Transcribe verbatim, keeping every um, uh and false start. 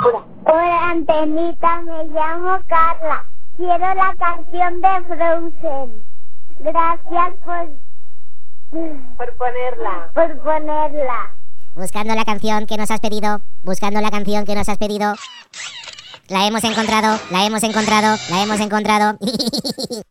Hola, Antenita, me llamo Carla. Quiero la canción de Frozen. Gracias por... Por ponerla. Por ponerla. Buscando la canción que nos has pedido. Buscando la canción que nos has pedido. La hemos encontrado, la hemos encontrado, la hemos encontrado.